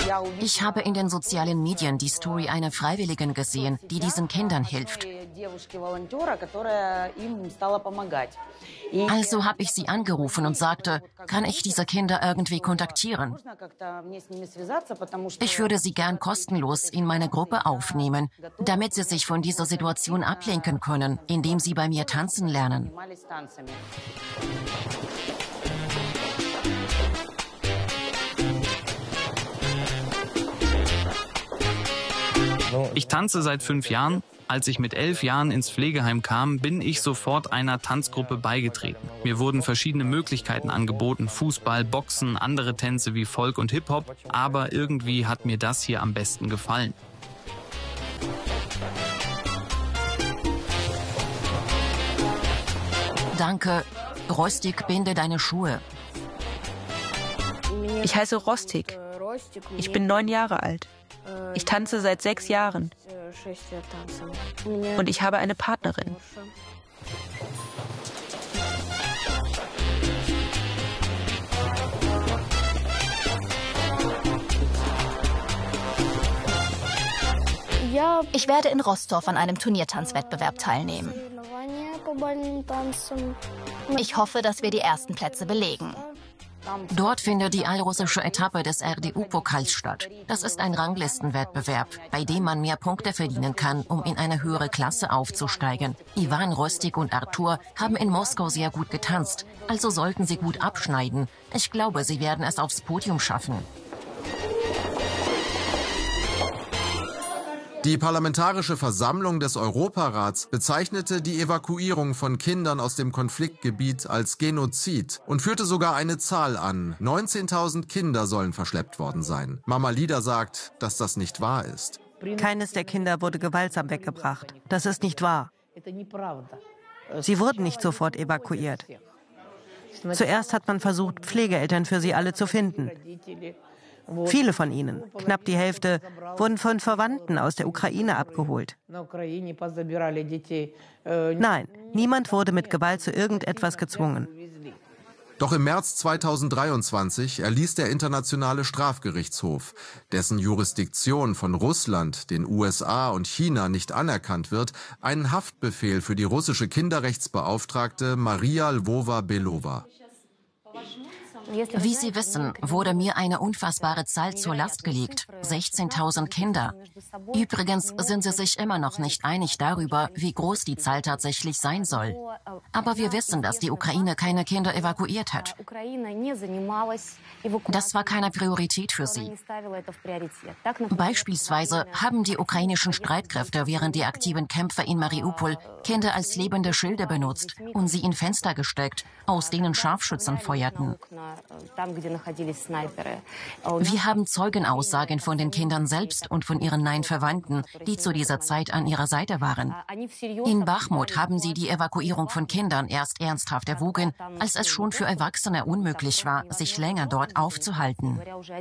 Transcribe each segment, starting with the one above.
Ich habe in den sozialen Medien die Story einer Freiwilligen gesehen, die diesen Kindern hilft. Also habe ich sie angerufen und sagte, kann ich diese Kinder irgendwie kontaktieren? Ich würde sie gern kostenlos in meine Gruppe aufnehmen, damit sie sich von dieser Situation ablenken können, indem sie bei mir tanzen lernen. Ich tanze seit 5 Jahren. Als ich mit 11 Jahren ins Pflegeheim kam, bin ich sofort einer Tanzgruppe beigetreten. Mir wurden verschiedene Möglichkeiten angeboten, Fußball, Boxen, andere Tänze wie Folk und Hip-Hop, aber irgendwie hat mir das hier am besten gefallen. Danke. Rostik, binde deine Schuhe. Ich heiße Rostik. Ich bin 9 Jahre alt. Ich tanze seit 6 Jahren. Und ich habe eine Partnerin. Ich werde in Rostov an einem Turniertanzwettbewerb teilnehmen. Ich hoffe, dass wir die ersten Plätze belegen. Dort findet die allrussische Etappe des RDU-Pokals statt. Das ist ein Ranglistenwettbewerb, bei dem man mehr Punkte verdienen kann, um in eine höhere Klasse aufzusteigen. Ivan, Rostik und Artur haben in Moskau sehr gut getanzt, also sollten sie gut abschneiden. Ich glaube, sie werden es aufs Podium schaffen. Die Parlamentarische Versammlung des Europarats bezeichnete die Evakuierung von Kindern aus dem Konfliktgebiet als Genozid und führte sogar eine Zahl an. 19.000 Kinder sollen verschleppt worden sein. Mama Lida sagt, dass das nicht wahr ist. Keines der Kinder wurde gewaltsam weggebracht. Das ist nicht wahr. Sie wurden nicht sofort evakuiert. Zuerst hat man versucht, Pflegeeltern für sie alle zu finden. Viele von ihnen, knapp die Hälfte, wurden von Verwandten aus der Ukraine abgeholt. Nein, niemand wurde mit Gewalt zu irgendetwas gezwungen. Doch im März 2023 erließ der Internationale Strafgerichtshof, dessen Jurisdiktion von Russland, den USA und China nicht anerkannt wird, einen Haftbefehl für die russische Kinderrechtsbeauftragte Maria Lvova-Belova. Wie Sie wissen, wurde mir eine unfassbare Zahl zur Last gelegt. 16.000 Kinder. Übrigens sind sie sich immer noch nicht einig darüber, wie groß die Zahl tatsächlich sein soll. Aber wir wissen, dass die Ukraine keine Kinder evakuiert hat. Das war keine Priorität für sie. Beispielsweise haben die ukrainischen Streitkräfte während der aktiven Kämpfe in Mariupol Kinder als lebende Schilde benutzt und sie in Fenster gesteckt, aus denen Scharfschützen feuerten. Wir haben Zeugenaussagen von den Kindern selbst und von ihren nahen Verwandten, die zu dieser Zeit an ihrer Seite waren. In Bachmut haben sie die Evakuierung von Kindern erst ernsthaft erwogen, als es schon für Erwachsene unmöglich war, sich länger dort aufzuhalten.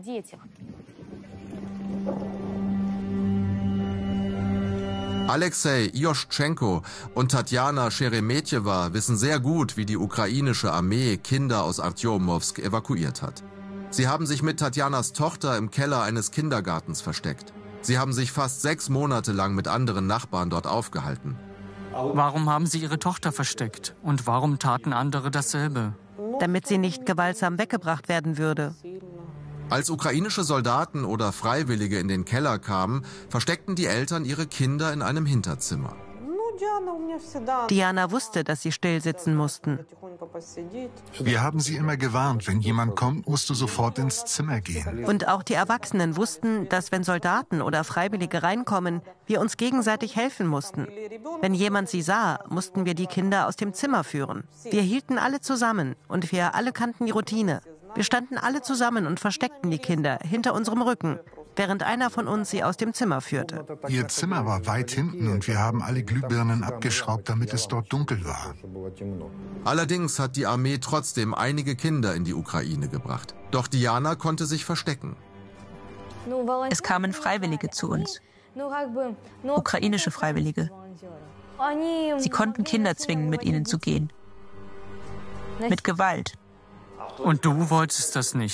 Alexei Ioschenko und Tatjana Scheremetjewa wissen sehr gut, wie die ukrainische Armee Kinder aus Artjomowsk evakuiert hat. Sie haben sich mit Tatjanas Tochter im Keller eines Kindergartens versteckt. Sie haben sich fast 6 Monate lang mit anderen Nachbarn dort aufgehalten. Warum haben Sie Ihre Tochter versteckt? Und warum taten andere dasselbe? Damit sie nicht gewaltsam weggebracht werden würde. Als ukrainische Soldaten oder Freiwillige in den Keller kamen, versteckten die Eltern ihre Kinder in einem Hinterzimmer. Diana wusste, dass sie still sitzen mussten. Wir haben sie immer gewarnt, wenn jemand kommt, musst du sofort ins Zimmer gehen. Und auch die Erwachsenen wussten, dass wenn Soldaten oder Freiwillige reinkommen, wir uns gegenseitig helfen mussten. Wenn jemand sie sah, mussten wir die Kinder aus dem Zimmer führen. Wir hielten alle zusammen und wir alle kannten die Routine. Wir standen alle zusammen und versteckten die Kinder hinter unserem Rücken, während einer von uns sie aus dem Zimmer führte. Ihr Zimmer war weit hinten und wir haben alle Glühbirnen abgeschraubt, damit es dort dunkel war. Allerdings hat die Armee trotzdem einige Kinder in die Ukraine gebracht. Doch Diana konnte sich verstecken. Es kamen Freiwillige zu uns. Ukrainische Freiwillige. Sie konnten Kinder zwingen, mit ihnen zu gehen. Mit Gewalt. Und du wolltest das nicht?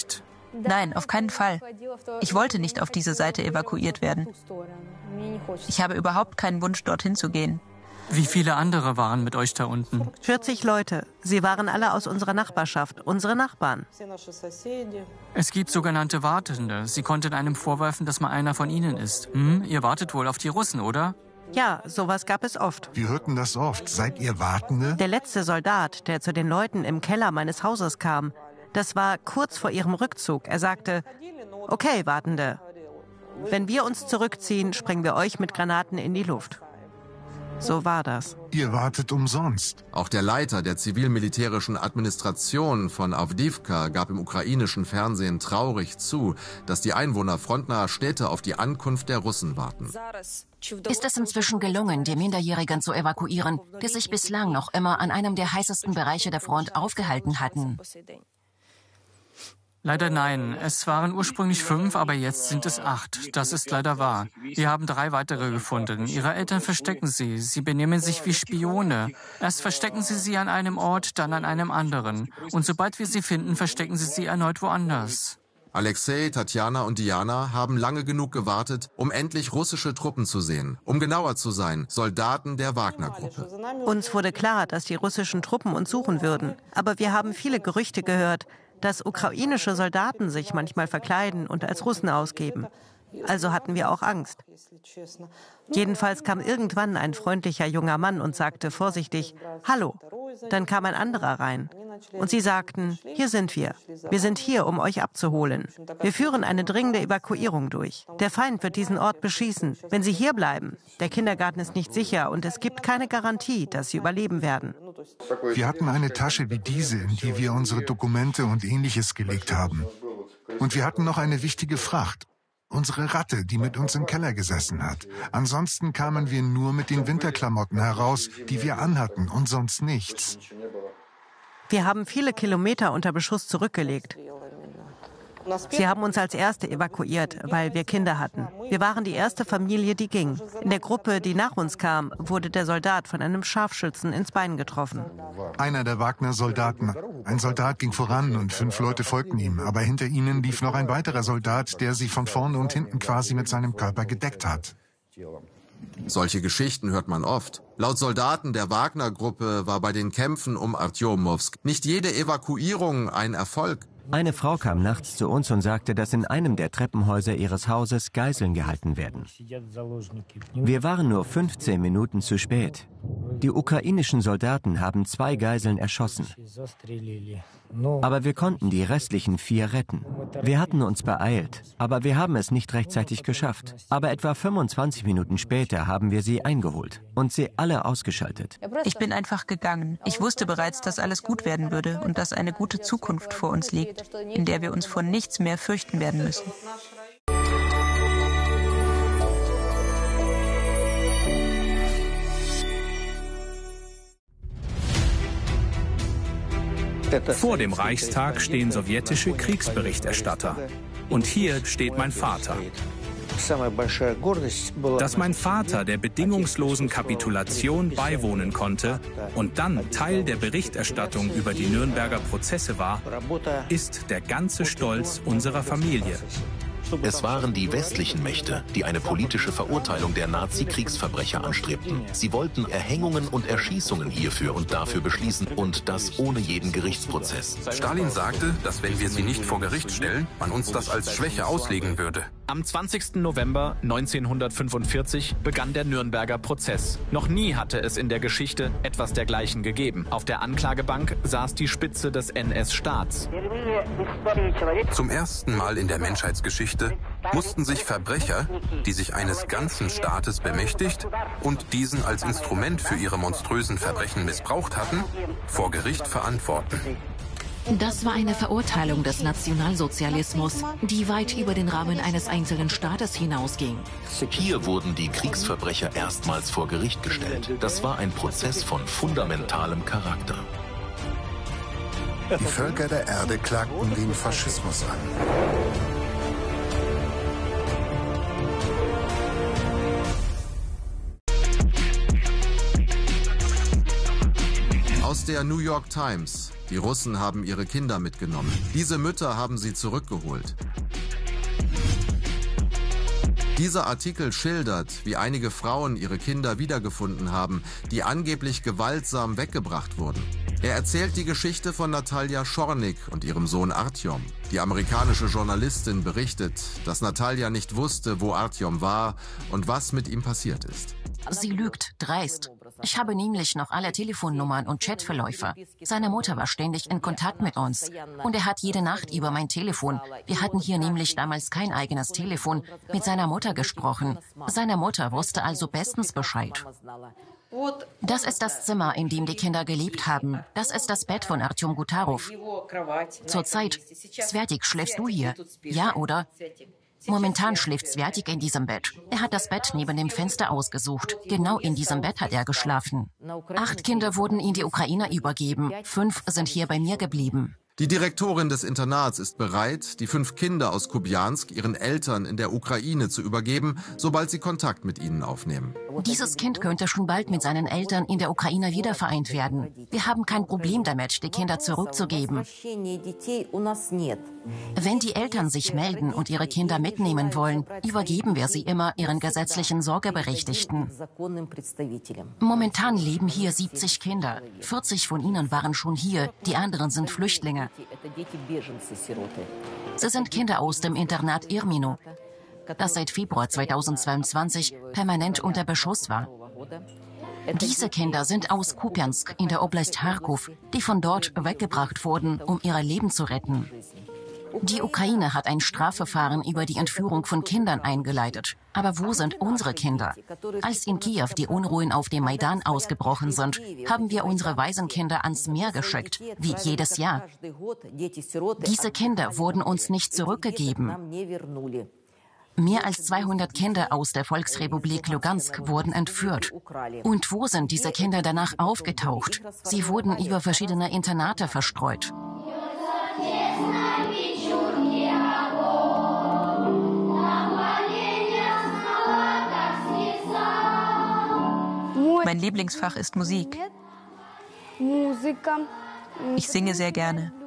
Nein, auf keinen Fall. Ich wollte nicht auf diese Seite evakuiert werden. Ich habe überhaupt keinen Wunsch, dorthin zu gehen. Wie viele andere waren mit euch da unten? 40 Leute. Sie waren alle aus unserer Nachbarschaft, unsere Nachbarn. Es gibt sogenannte Wartende. Sie konnten einem vorwerfen, dass man einer von ihnen ist. Ihr wartet wohl auf die Russen, oder? Ja, sowas gab es oft. Wir hörten das oft. Seid ihr Wartende? Der letzte Soldat, der zu den Leuten im Keller meines Hauses kam, das war kurz vor ihrem Rückzug. Er sagte, okay, Wartende, wenn wir uns zurückziehen, sprengen wir euch mit Granaten in die Luft. So war das. Ihr wartet umsonst. Auch der Leiter der zivil-militärischen Administration von Awdijiwka gab im ukrainischen Fernsehen traurig zu, dass die Einwohner frontnaher Städte auf die Ankunft der Russen warten. Ist es inzwischen gelungen, die Minderjährigen zu evakuieren, die sich bislang noch immer an einem der heißesten Bereiche der Front aufgehalten hatten? Leider nein. Es waren ursprünglich 5, aber jetzt sind es 8. Das ist leider wahr. Wir haben 3 weitere gefunden. Ihre Eltern verstecken sie. Sie benehmen sich wie Spione. Erst verstecken sie an einem Ort, dann an einem anderen. Und sobald wir sie finden, verstecken sie erneut woanders. Alexei, Tatjana und Diana haben lange genug gewartet, um endlich russische Truppen zu sehen. Um genauer zu sein, Soldaten der Wagner-Gruppe. Uns wurde klar, dass die russischen Truppen uns suchen würden. Aber wir haben viele Gerüchte gehört, dass ukrainische Soldaten sich manchmal verkleiden und als Russen ausgeben. Also hatten wir auch Angst. Jedenfalls kam irgendwann ein freundlicher junger Mann und sagte vorsichtig, »Hallo«. Dann kam ein anderer rein. Und sie sagten, »Hier sind wir. Wir sind hier, um euch abzuholen. Wir führen eine dringende Evakuierung durch. Der Feind wird diesen Ort beschießen. Wenn sie hier bleiben, der Kindergarten ist nicht sicher und es gibt keine Garantie, dass sie überleben werden.« Wir hatten eine Tasche wie diese, in die wir unsere Dokumente und Ähnliches gelegt haben. Und wir hatten noch eine wichtige Fracht. Unsere Ratte, die mit uns im Keller gesessen hat. Ansonsten kamen wir nur mit den Winterklamotten heraus, die wir anhatten, und sonst nichts. Wir haben viele Kilometer unter Beschuss zurückgelegt. Sie haben uns als Erste evakuiert, weil wir Kinder hatten. Wir waren die erste Familie, die ging. In der Gruppe, die nach uns kam, wurde der Soldat von einem Scharfschützen ins Bein getroffen. Einer der Wagner-Soldaten. Ein Soldat ging voran und 5 Leute folgten ihm. Aber hinter ihnen lief noch ein weiterer Soldat, der sie von vorne und hinten quasi mit seinem Körper gedeckt hat. Solche Geschichten hört man oft. Laut Soldaten der Wagner-Gruppe war bei den Kämpfen um Artjomowsk nicht jede Evakuierung ein Erfolg. Eine Frau kam nachts zu uns und sagte, dass in einem der Treppenhäuser ihres Hauses Geiseln gehalten werden. Wir waren nur 15 Minuten zu spät. Die ukrainischen Soldaten haben 2 Geiseln erschossen. Aber wir konnten die restlichen 4 retten. Wir hatten uns beeilt, aber wir haben es nicht rechtzeitig geschafft. Aber etwa 25 Minuten später haben wir sie eingeholt und sie alle ausgeschaltet. Ich bin einfach gegangen. Ich wusste bereits, dass alles gut werden würde und dass eine gute Zukunft vor uns liegt, in der wir uns vor nichts mehr fürchten werden müssen. Vor dem Reichstag stehen sowjetische Kriegsberichterstatter. Und hier steht mein Vater. Dass mein Vater der bedingungslosen Kapitulation beiwohnen konnte und dann Teil der Berichterstattung über die Nürnberger Prozesse war, ist der ganze Stolz unserer Familie. Es waren die westlichen Mächte, die eine politische Verurteilung der Nazi-Kriegsverbrecher anstrebten. Sie wollten Erhängungen und Erschießungen hierfür und dafür beschließen und das ohne jeden Gerichtsprozess. Stalin sagte, dass wenn wir sie nicht vor Gericht stellen, man uns das als Schwäche auslegen würde. Am 20. November 1945 begann der Nürnberger Prozess. Noch nie hatte es in der Geschichte etwas dergleichen gegeben. Auf der Anklagebank saß die Spitze des NS-Staats. Zum ersten Mal in der Menschheitsgeschichte mussten sich Verbrecher, die sich eines ganzen Staates bemächtigt und diesen als Instrument für ihre monströsen Verbrechen missbraucht hatten, vor Gericht verantworten. Das war eine Verurteilung des Nationalsozialismus, die weit über den Rahmen eines einzelnen Staates hinausging. Hier wurden die Kriegsverbrecher erstmals vor Gericht gestellt. Das war ein Prozess von fundamentalem Charakter. Die Völker der Erde klagten den Faschismus an. Aus der New York Times. Die Russen haben ihre Kinder mitgenommen. Diese Mütter haben sie zurückgeholt. Dieser Artikel schildert, wie einige Frauen ihre Kinder wiedergefunden haben, die angeblich gewaltsam weggebracht wurden. Er erzählt die Geschichte von Natalja Schornik und ihrem Sohn Artjom. Die amerikanische Journalistin berichtet, dass Natalja nicht wusste, wo Artjom war und was mit ihm passiert ist. Sie lügt, dreist. Ich habe nämlich noch alle Telefonnummern und Chatverläufe. Seine Mutter war ständig in Kontakt mit uns. Und er hat jede Nacht über mein Telefon, wir hatten hier nämlich damals kein eigenes Telefon, mit seiner Mutter gesprochen. Seine Mutter wusste also bestens Bescheid. Das ist das Zimmer, in dem die Kinder gelebt haben. Das ist das Bett von Artjom Gutarov. Zurzeit, Svertik, schläfst du hier? Ja, oder? Momentan schläft Svertik in diesem Bett. Er hat das Bett neben dem Fenster ausgesucht. Genau in diesem Bett hat er geschlafen. 8 Kinder wurden in die Ukraine übergeben. 5 sind hier bei mir geblieben. Die Direktorin des Internats ist bereit, die 5 Kinder aus Kubjansk ihren Eltern in der Ukraine zu übergeben, sobald sie Kontakt mit ihnen aufnehmen. Dieses Kind könnte schon bald mit seinen Eltern in der Ukraine wiedervereint werden. Wir haben kein Problem damit, die Kinder zurückzugeben. Wenn die Eltern sich melden und ihre Kinder mitnehmen wollen, übergeben wir sie immer ihren gesetzlichen Sorgeberechtigten. Momentan leben hier 70 Kinder. 40 von ihnen waren schon hier, die anderen sind Flüchtlinge. Sie sind Kinder aus dem Internat Irmino, das seit Februar 2022 permanent unter Beschuss war. Diese Kinder sind aus Kupiansk in der Oblast Charkow, die von dort weggebracht wurden, um ihr Leben zu retten. Die Ukraine hat ein Strafverfahren über die Entführung von Kindern eingeleitet. Aber wo sind unsere Kinder? Als in Kiew die Unruhen auf dem Maidan ausgebrochen sind, haben wir unsere Waisenkinder ans Meer geschickt, wie jedes Jahr. Diese Kinder wurden uns nicht zurückgegeben. Mehr als 200 Kinder aus der Volksrepublik Lugansk wurden entführt. Und wo sind diese Kinder danach aufgetaucht? Sie wurden über verschiedene Internate verstreut. Mein Lieblingsfach ist Musik. Ich singe sehr gerne.